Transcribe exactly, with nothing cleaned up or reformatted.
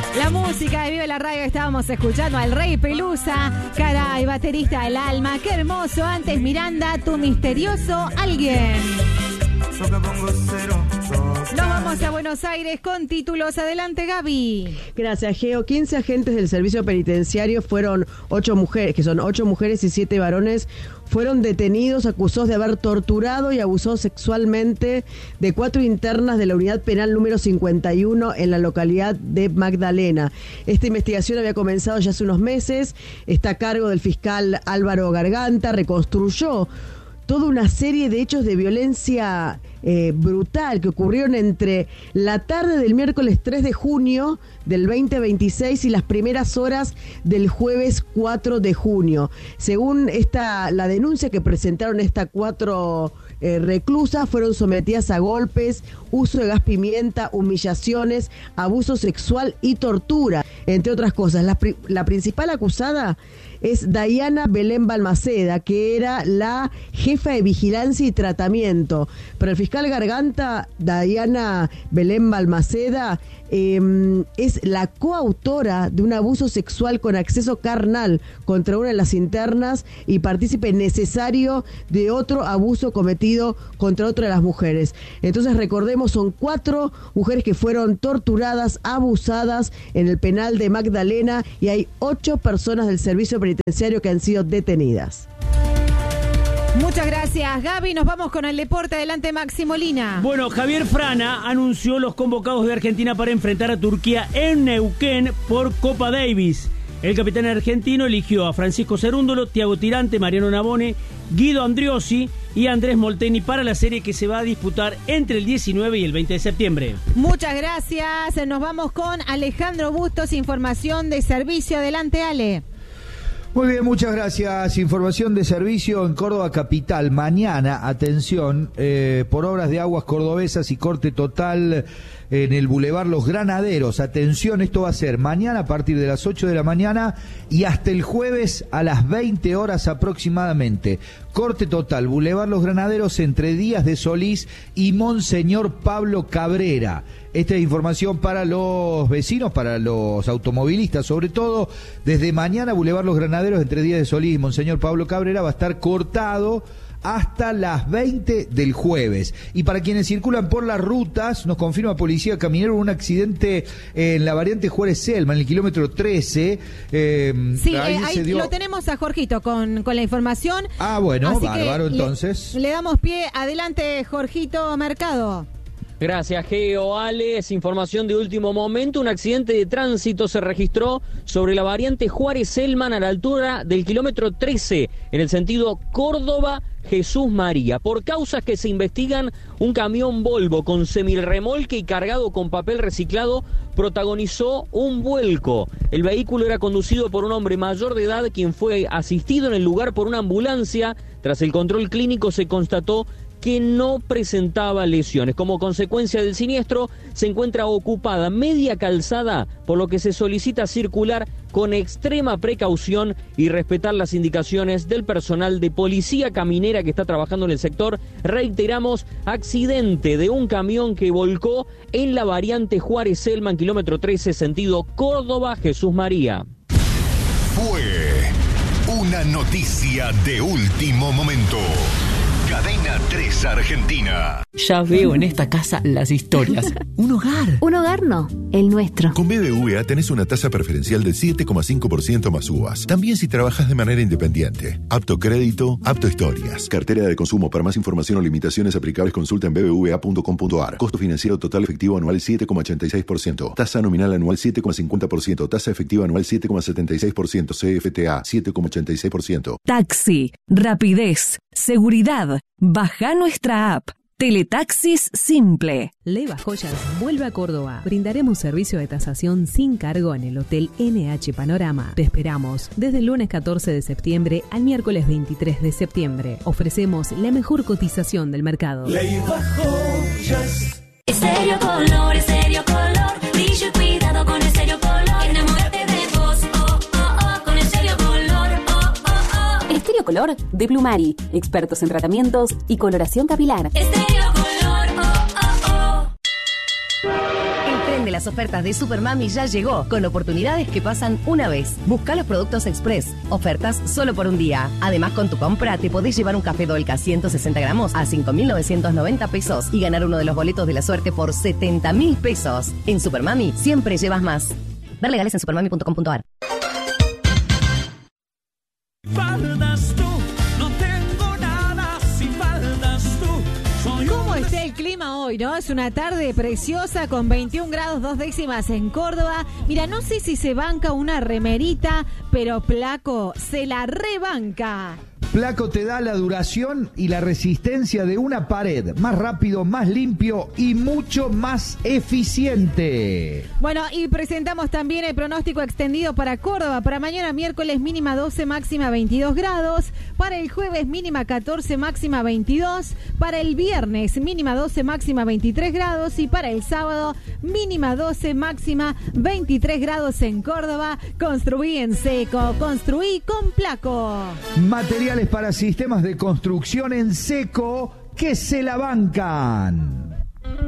La música de Vive la Radio, estábamos escuchando al Rey Pelusa, caray, baterista del alma, qué hermoso. Antes Miranda, tu misterioso alguien. Nos vamos a Buenos Aires con títulos. Adelante, Gaby. Gracias, Geo. quince agentes del servicio penitenciario fueron ocho mujeres, que son ocho mujeres y siete varones, fueron detenidos acusados de haber torturado y abusado sexualmente de cuatro internas de la unidad penal número cincuenta y uno en la localidad de Magdalena. Esta investigación había comenzado ya hace unos meses, está a cargo del fiscal Álvaro Garganta, reconstruyó toda una serie de hechos de violencia eh, brutal que ocurrieron entre la tarde del miércoles tres de junio del veinte veintiséis y las primeras horas del jueves cuatro de junio. Según esta la denuncia que presentaron estas cuatro eh, reclusas, fueron sometidas a golpes, uso de gas pimienta, humillaciones, abuso sexual y tortura, entre otras cosas. La, la principal acusada es Dayana Belén Balmaceda, que era la jefa de vigilancia y tratamiento. Para el fiscal Garganta, Dayana Belén Balmaceda eh, es la coautora de un abuso sexual con acceso carnal contra una de las internas y partícipe necesario de otro abuso cometido contra otra de las mujeres. Entonces, recordemos, son cuatro mujeres que fueron torturadas, abusadas en el penal de Magdalena, y hay ocho personas del servicio penitenciario que han sido detenidas. Muchas gracias, Gaby. Nos vamos con el deporte. Adelante, Maxi Molina. Bueno, Javier Frana anunció los convocados de Argentina para enfrentar a Turquía en Neuquén por Copa Davis. El capitán argentino eligió a Francisco Cerúndolo, Thiago Tirante, Mariano Navone, Guido Andriossi y Andrés Molteni para la serie que se va a disputar entre el diecinueve y el veinte de septiembre. Muchas gracias. Nos vamos con Alejandro Bustos, información de servicio. Adelante, Ale. Muy bien, muchas gracias. Información de servicio en Córdoba capital. Mañana, atención, eh, por obras de aguas cordobesas y corte total en el Boulevard Los Granaderos. Atención, esto va a ser mañana a partir de las ocho de la mañana y hasta el jueves a las veinte horas aproximadamente. Corte total, Boulevard Los Granaderos entre Díaz de Solís y Monseñor Pablo Cabrera. Esta es información para los vecinos, para los automovilistas, sobre todo. Desde mañana, Boulevard Los Granaderos entre Díaz de Solís y Monseñor Pablo Cabrera va a estar cortado hasta las veinte del jueves. Y para quienes circulan por las rutas, nos confirma Policía Caminero un accidente en la variante Juárez-Selma, en el kilómetro trece. Eh, sí, ahí, eh, ahí dio... lo tenemos a Jorgito con, con la información. Ah, bueno, así bárbaro, le, entonces. Le damos pie. Adelante, Jorgito Mercado. Gracias, Geo. Ale, es información de último momento. Un accidente de tránsito se registró sobre la variante Juárez-Selman a la altura del kilómetro trece, en el sentido Córdoba-Jesús María. Por causas que se investigan, un camión Volvo con semirremolque y cargado con papel reciclado protagonizó un vuelco. El vehículo era conducido por un hombre mayor de edad, quien fue asistido en el lugar por una ambulancia. Tras el control clínico se constató que no presentaba lesiones. Como consecuencia del siniestro, se encuentra ocupada media calzada, por lo que se solicita circular con extrema precaución y respetar las indicaciones del personal de Policía Caminera que está trabajando en el sector. Reiteramos, accidente de un camión que volcó en la variante Juárez-Selman, kilómetro trece, sentido Córdoba-Jesús María. Fue una noticia de último momento. Cadena tres Argentina. Ya veo en esta casa las historias. Un hogar. Un hogar no, el nuestro. Con B B V A tenés una tasa preferencial del siete coma cinco por ciento más U V A. También si trabajas de manera independiente. Apto crédito, apto historias. Cartera de consumo. Para más información o limitaciones aplicables, consulta en b b v a punto com punto a r. Costo financiero total efectivo anual siete coma ochenta y seis por ciento. Tasa nominal anual siete coma cincuenta por ciento. Tasa efectiva anual siete coma setenta y seis por ciento. C F T A siete coma ochenta y seis por ciento. Taxi, rapidez, seguridad. Baja nuestra app. Teletaxis Simple. Leva Joyas vuelve a Córdoba. Brindaremos servicio de tasación sin cargo en el Hotel N H Panorama. Te esperamos desde el lunes catorce de septiembre al miércoles veintitrés de septiembre. Ofrecemos la mejor cotización del mercado. Leva Joyas. Estéreo Color, Estéreo Color. Brillo y cuidado con Estéreo Color. Enamórate de vos, oh, oh, oh, con Estéreo Color, oh, oh, oh. Estéreo Color de Plumari. Expertos en tratamientos y coloración capilar. Estéreo Color, oh, oh, oh. tren de las ofertas de Supermami ya llegó, con oportunidades que pasan una vez. Busca los productos Express, ofertas solo por un día. Además, con tu compra te podés llevar un café Dolca ciento sesenta gramos a cinco mil novecientos noventa pesos y ganar uno de los boletos de la suerte por setenta mil pesos. En Supermami siempre llevas más. Ver legales en supermami punto com punto a r. Faltas tú, no tengo nada si faltas tú. Soy ¿Cómo está el clima hoy, no? Es una tarde preciosa con veintiún grados dos décimas en Córdoba. Mira, no sé si se banca una remerita, pero Placo se la rebanca. Placo te da la duración y la resistencia de una pared, más rápido, más limpio y mucho más eficiente. Bueno, y presentamos también el pronóstico extendido para Córdoba. Para mañana miércoles mínima doce, máxima veintidós grados. Para el jueves mínima catorce, máxima veintidós. Para el viernes mínima doce, máxima veintitrés grados. Y para el sábado mínima doce, máxima veintitrés grados en Córdoba. Construí en seco, construí con Placo. Materiales para sistemas de construcción en seco que se la bancan.